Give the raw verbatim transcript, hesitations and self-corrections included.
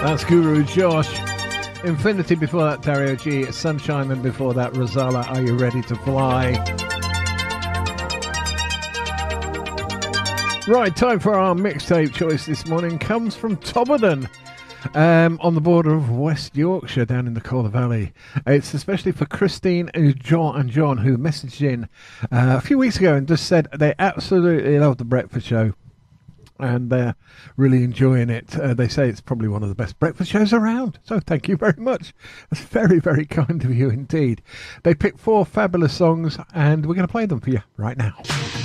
That's Guru Josh. Infinity before that, Dario G. Sunshine, and before that, Rosala, Are You Ready to Fly? Right, time for our mixtape choice this morning. Comes from Tobberden, um, on the border of West Yorkshire, down in the Calder Valley. It's especially for Christine and John, and John who messaged in uh, a few weeks ago and just said they absolutely love the breakfast show. And they're really enjoying it. Uh, they say it's probably one of the best breakfast shows around. So thank you very much. That's very, very kind of you indeed. They picked four fabulous songs, and we're going to play them for you right now.